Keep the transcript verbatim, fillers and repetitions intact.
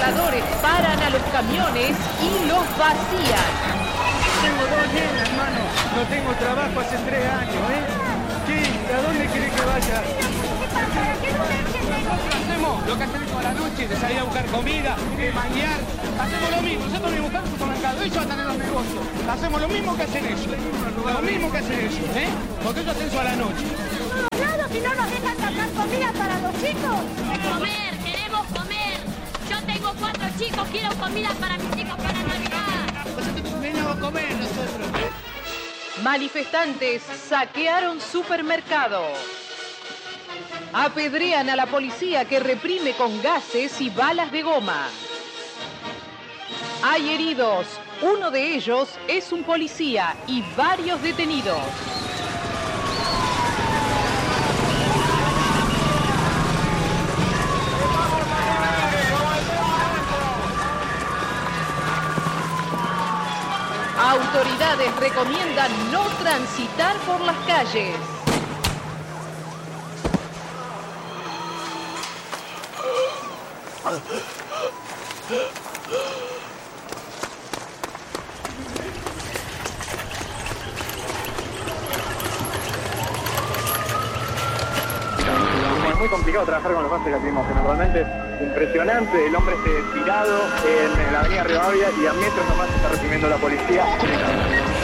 trabajadores paran a los camiones y los vacían. Tengo dos nenas, hermano. No tengo trabajo hace tres años, ¿eh? ¿Qué? ¿A dónde querés que vaya? Nosotros hacemos lo que hacemos a la noche, de salir a buscar comida, de bañar. Hacemos lo mismo, nosotros venimos a buscar un supermercado. Ellos van a tener los negocios. Hacemos lo mismo que hacen ellos. Lo mismo que hacen ellos, ¿eh? Porque ellos hacen eso a la noche. Claro, si no nos dejan sacar comida para los chicos. Comer, queremos comer. Yo tengo cuatro chicos, quiero comida para mis hijos para Navidad. Nosotros venimos a comer nosotros. Manifestantes saquearon supermercado. Apedrean a la policía que reprime con gases y balas de goma. Hay heridos. Uno de ellos es un policía y varios detenidos. Autoridades recomiendan no transitar por las calles. Es muy complicado trabajar con los gases lacrimógenos, realmente es impresionante. El hombre esté tirado en la avenida Rivadavia y a metros nomás se está recibiendo la policía.